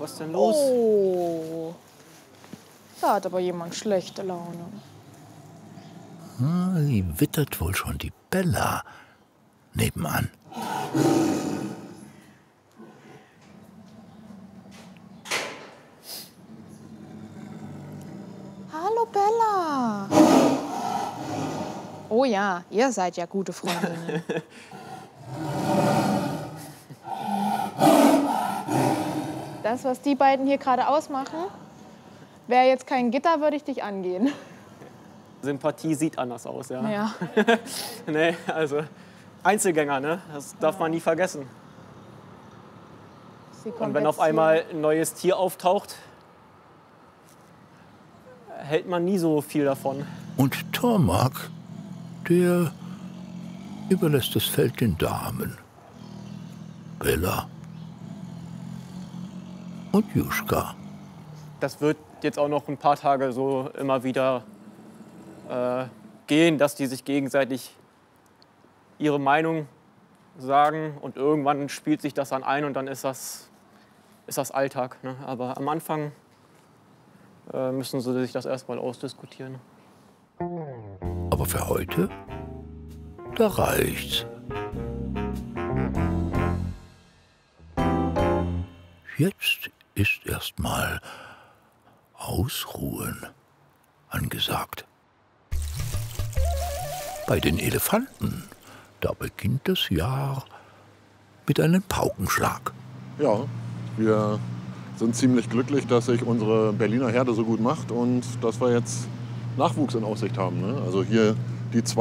Was ist denn los? Oh, da hat aber jemand schlechte Laune. Die wittert wohl schon die Bella nebenan. Hallo Bella. Oh ja, ihr seid ja gute Freundinnen. Das, was die beiden hier gerade ausmachen, wäre jetzt kein Gitter, würde ich dich angehen. Sympathie sieht anders aus, ja. Ja. Nee, also Einzelgänger, ne? Das darf man nie vergessen. Sie kommt Und wenn jetzt auf einmal ein neues Tier auftaucht, hält man nie so viel davon. Und Tormak, der überlässt das Feld den Damen. Bella und Juschka. Das wird jetzt auch noch ein paar Tage so immer wieder gehen, dass die sich gegenseitig ihre Meinung sagen und irgendwann spielt sich das dann ein und dann ist das Alltag. Ne? Aber am Anfang müssen sie sich das erstmal ausdiskutieren. Aber für heute, da reicht's. Jetzt ist erstmal Ausruhen angesagt. Bei den Elefanten, da beginnt das Jahr mit einem Paukenschlag. Ja, wir sind ziemlich glücklich, dass sich unsere Berliner Herde so gut macht und dass wir jetzt Nachwuchs in Aussicht haben. Ne? Also hier die zwei